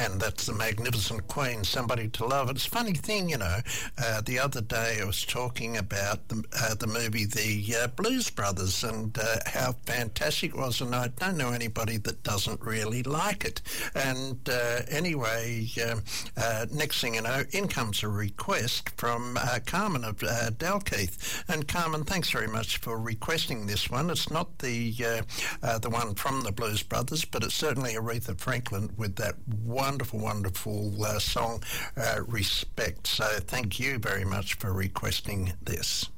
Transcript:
And that's the Magnificent Queen, Somebody to Love. It's a funny thing, the other day I was talking about the movie The Blues Brothers and how fantastic it was, and I don't know anybody that doesn't really like it. And anyway, next thing you know, in comes a request from Carmen of Dalkeith. And Carmen, thanks very much for requesting this one. It's not the one from the Blues Brothers, but it's certainly Aretha Franklin with that wonderful, wonderful song, Respect. So thank you very much for requesting this.